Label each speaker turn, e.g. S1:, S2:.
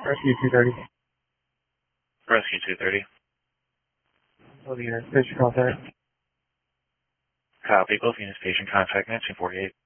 S1: Rescue 230.
S2: Rescue 230.
S1: Both units, patient contact.
S2: Copy. Both units, patient contact, matching 48.